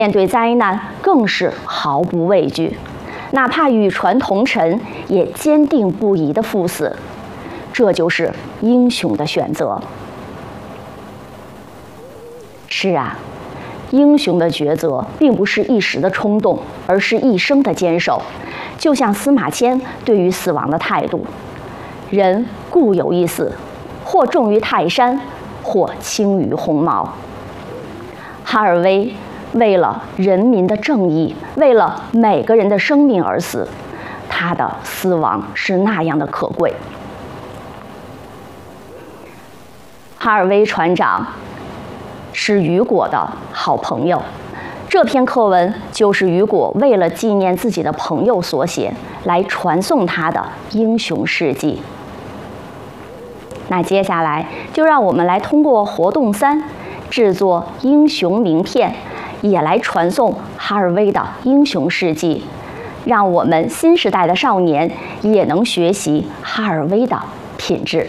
面对灾难更是毫不畏惧，哪怕与船同沉，也坚定不移地赴死。这就是英雄的选择。是啊，英雄的抉择并不是一时的冲动，而是一生的坚守。就像司马迁对于死亡的态度：人固有一死，或重于泰山，或轻于鸿毛。哈尔威为了人民的正义，为了每个人的生命而死，他的死亡是那样的可贵。哈尔威船长是雨果的好朋友，这篇课文就是雨果为了纪念自己的朋友所写，来传颂他的英雄事迹。那接下来就让我们来通过活动3制作英雄名片，也来传颂哈尔威的英雄事迹，让我们新时代的少年也能学习哈尔威的品质。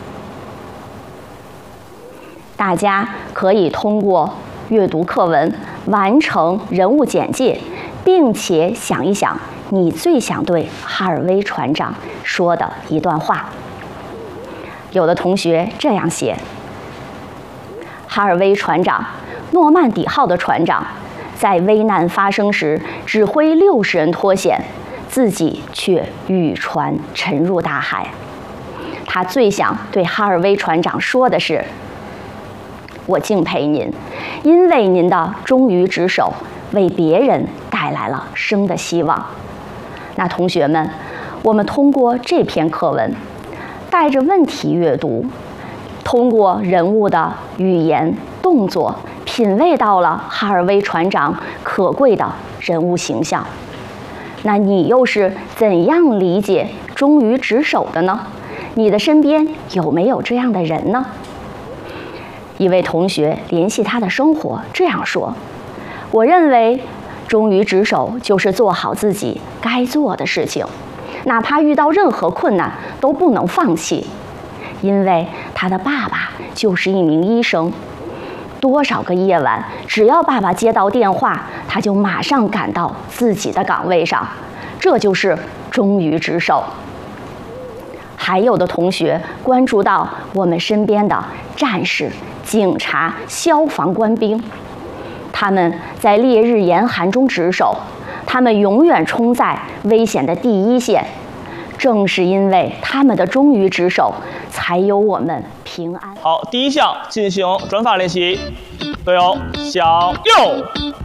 大家可以通过阅读课文完成人物简介，并且想一想你最想对哈尔威船长说的一段话。有的同学这样写：哈尔威船长，诺曼底号的船长，在危难发生时指挥60人脱险，自己却渔船沉入大海。他最想对哈尔威船长说的是：我敬佩您，因为您的忠于职守，为别人带来了生的希望。那同学们，我们通过这篇课文，带着问题阅读，通过人物的语言动作，品味到了哈尔威船长可贵的人物形象。那你又是怎样理解忠于职守的呢？你的身边有没有这样的人呢？一位同学联系他的生活这样说：我认为忠于职守就是做好自己该做的事情，哪怕遇到任何困难都不能放弃。因为他的爸爸就是一名医生，多少个夜晚，只要爸爸接到电话，他就马上赶到自己的岗位上，这就是忠于职守。还有的同学关注到我们身边的战士、警察、消防官兵，他们在烈日严寒中值守，他们永远冲在危险的第一线。正是因为他们的忠于职守，才有我们平安。 好，第一项进行转法练习，队友向右。